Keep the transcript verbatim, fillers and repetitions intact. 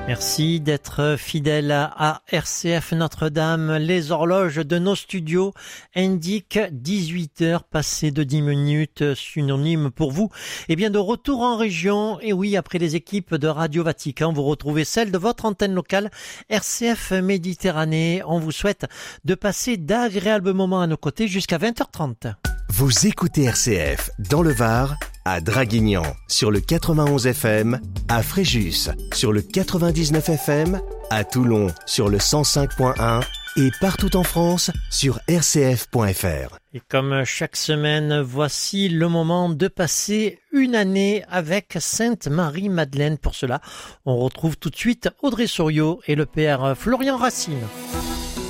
Merci d'être fidèle à R C F Notre-Dame. Les horloges de nos studios indiquent dix-huit heures passées de dix minutes, synonyme pour vous. Et bien de retour en région, et oui, après les équipes de Radio Vatican, vous retrouvez celle de votre antenne locale R C F Méditerranée. On vous souhaite de passer d'agréables moments à nos côtés jusqu'à vingt heures trente. Vous écoutez R C F dans le Var, à Draguignan sur le quatre-vingt-onze F M, à Fréjus sur le quatre-vingt-dix-neuf F M, à Toulon sur le cent cinq point un et partout en France sur r c f point f r. Et comme chaque semaine, voici le moment de passer une année avec Sainte Marie-Madeleine. Pour cela, on retrouve tout de suite Audrey Souriau et le père Florian Racine.